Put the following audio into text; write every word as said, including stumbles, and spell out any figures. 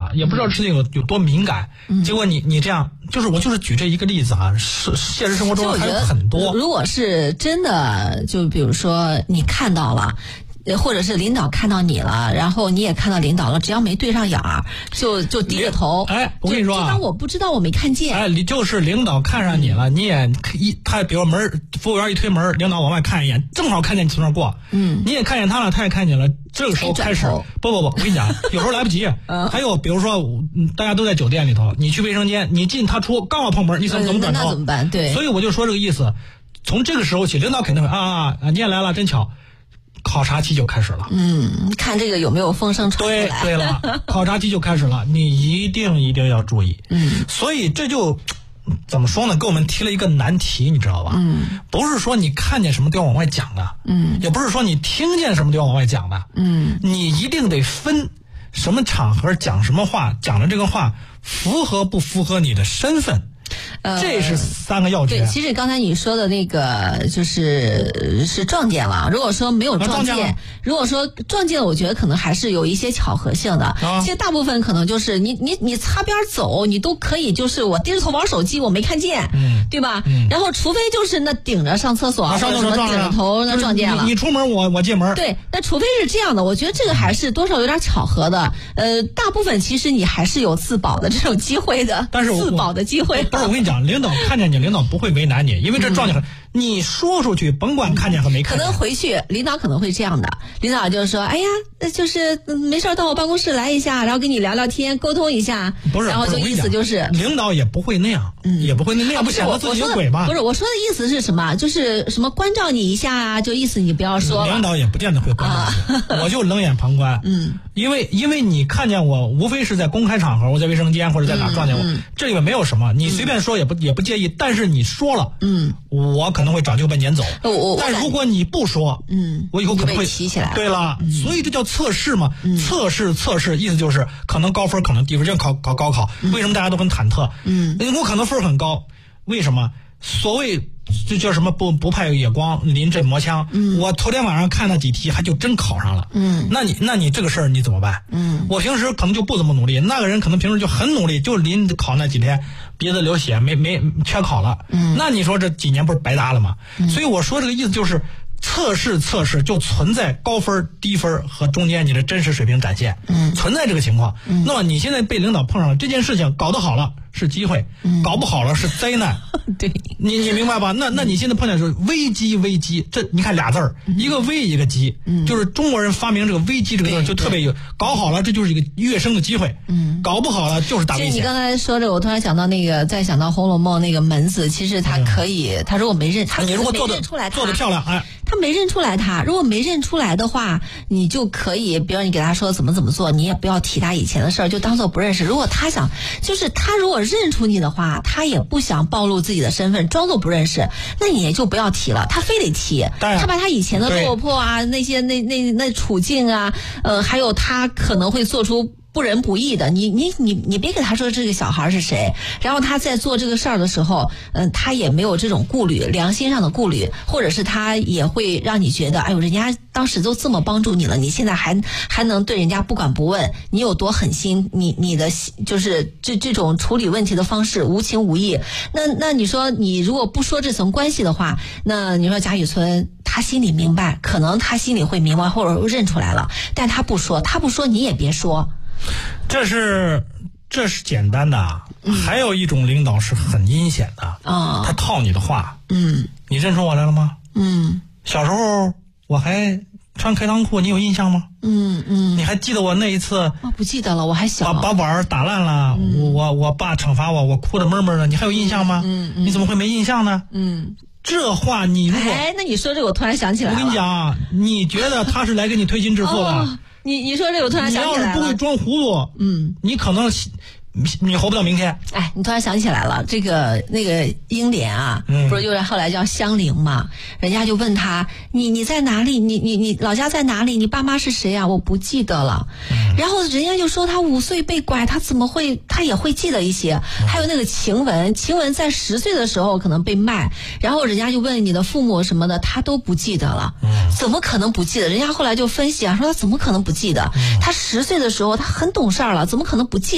了，也不知道事情有有多敏感，嗯、结果你你这样，就是我就是举这一个例子啊，是现实生活中还有很多。 如果是真的，就比如说你看到了。或者是领导看到你了，然后你也看到领导了，只要没对上眼儿，就就低着头。 哎，我跟你说啊， 就当我不知道，我没看见。 哎，就是领导看上你了，嗯、你也一他比如门服务员一推门，领导往外看一眼，正好看见你从那儿过，嗯，你也看见他了，他也看见了，这个时候开始，不不不，我跟你讲，有时候来不及。嗯、还有比如说，大家都在酒店里头，你去卫生间，你进他出，刚好碰门，你怎么怎么转头？ 那怎么办？对。 所以我就说这个意思，从这个时候起，领导肯定会啊啊，你也来了，真巧。考察期就开始了， 嗯，看这个有没有风声传出来。 对对了，考察期就开始了，你一定一定要注意。嗯，所以这就怎么说呢？给我们提了一个难题，你知道吧？嗯，不是说你看见什么都要往外讲的，嗯，也不是说你听见什么都要往外讲的，嗯，你一定得分什么场合讲什么话，讲的这个话符合不符合你的身份。呃，这是三个要诀。 对，其实刚才你说的那个就是是撞见了。如果说没有撞见，啊、如果说撞见了，我觉得可能还是有一些巧合性的。啊、其实大部分可能就是你你你擦边走，你都可以，就是我低着头玩手机，我没看见，嗯，对吧？嗯、然后除非就是那顶着上厕所，啊、 上厕所顶着头那撞见了。 你, 你出门我我进门。 对，那除非是这样的，我觉得这个还是多少有点巧合的。呃，大部分其实你还是有自保的这种机会的， 但是自保的机会。 不是我跟你讲，领导看见你，领导不会为难你，因为这撞见很。嗯你说出去，甭管看见和没看见， 可能回去领导可能会这样的，领导就是说，哎呀，就是没事到我办公室来一下，然后跟你聊聊天，沟通一下， 不是， 然后就意思就是领导也不会那样，嗯、也不会那样，不显得自己有鬼吧？ 不是，我说的意思是什么？就是什么关照你一下啊，就意思你不要说了。 领导也不见得会关照你，啊、我就冷眼旁观。嗯，因为因为你看见我，无非是在公开场合，我在卫生间或者在哪撞见我，嗯嗯、这里面没有什么，你随便说也不、嗯、也不介意，但是你说了，嗯，我可能会找就把撵走。 我但如果你不说， 嗯， 我以后可能会提起来。 对了，嗯、所以这叫测试嘛，嗯、测试测试，意思就是可能高分，可能低分。就考考高考，嗯、为什么大家都很忐忑？嗯，我可能分很高，为什么？所谓这叫什么不不怕野光，临阵磨枪。嗯，我头天晚上看那几题，还就真考上了。嗯，那你那你这个事儿你怎么办？嗯，我平时可能就不怎么努力，那个人可能平时就很努力，就临考那几天鼻子流血，没没缺考了。嗯，那你说这几年不是白搭了吗？嗯、所以我说这个意思就是。测试测试就存在高分低分和中间你的真实水平展现，嗯，存在这个情况。嗯，那么你现在被领导碰上了这件事情，搞得好了是机会，嗯、搞不好了是灾难。 对， 你你明白吧？那那你现在碰见是危机危机，这你看俩字儿，嗯、一个危一个机，嗯，就是中国人发明这个危机这个字就特别有，搞好了这就是一个跃升的机会，嗯，搞不好了就是大危险。 其实你刚才说这，我突然想到那个，再想到《红楼梦》那个门子，其实他可以，嗯、他如果没认，他你如果做的出来做的漂亮，哎。 他没认出来他，如果没认出来的话，你就可以，比如你给他说怎么怎么做，你也不要提他以前的事儿，就当做不认识。如果他想，就是他如果认出你的话，他也不想暴露自己的身份，装作不认识，那你也就不要提了。他非得提，他把他以前的落魄啊，那些那那那处境啊，呃，还有他可能会做出。不仁不义的，你你你你别给他说这个小孩是谁，然后他在做这个事儿的时候，嗯、呃，他也没有这种顾虑，良心上的顾虑，或者是他也会让你觉得，哎呦，人家当时都这么帮助你了，你现在还还能对人家不管不问，你有多狠心，你你的就是这这种处理问题的方式无情无义。那那你说你如果不说这层关系的话，那你说贾雨村他心里明白，可能他心里会明白或者认出来了，但他不说，他不说你也别说。 这是这是简单的啊，嗯、还有一种领导是很阴险的啊，哦、他套你的话，嗯，你认出我来了吗？嗯，小时候我还穿开裆裤，你有印象吗？嗯嗯，你还记得我那一次？ 我不记得了，我还小， 把把碗打烂了，嗯、我我爸惩罚我，我哭得闷闷的，你还有印象吗？嗯嗯，你怎么会没印象呢？嗯。这话你如果哎，那你说这个我突然想起来了。 我跟你讲啊，你觉得他是来给你推心置腹的？哦、 你你说这个我突然想起来了。 你要是不会装糊涂，嗯，你可能你活不到明天。 哎，你突然想起来了，这个那个英莲啊，嗯、不是又后来叫香菱嘛？人家就问他，你你在哪里？你你你老家在哪里？你爸妈是谁啊？我不记得了。嗯、然后人家就说他五岁被拐，他怎么会？他也会记得一些。嗯、还有那个晴雯，晴雯在十岁的时候可能被卖，然后人家就问你的父母什么的，他都不记得了。嗯、怎么可能不记得？人家后来就分析啊，说他怎么可能不记得？嗯、他十岁的时候他很懂事了，怎么可能不记得？